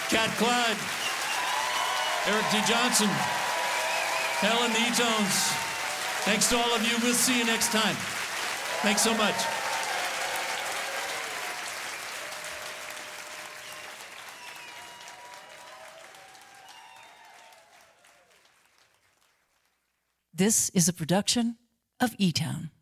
Cat Clyde, Eric D. Johnson, Helen the E-Tones. Thanks to all of you. We'll see you next time. Thanks so much. This is a production of E-Town.